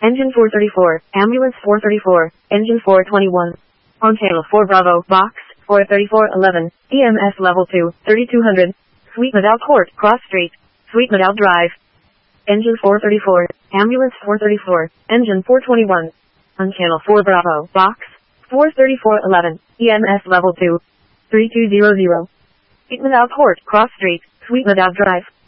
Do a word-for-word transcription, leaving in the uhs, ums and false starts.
Engine four thirty-four, Ambulance four thirty-four, Engine four twenty-one. On channel four Bravo, Box, four thirty-four eleven, E M S level two, thirty-two hundred, Sweet Meadow Court, Cross Street, Sweet Meadow Drive. Engine four thirty-four, Ambulance four thirty-four, Engine four twenty-one. On channel four Bravo, Box, four thirty-four eleven, E M S level two, thirty-two hundred, Sweet Meadow Court, Cross Street, Sweet Meadow Drive.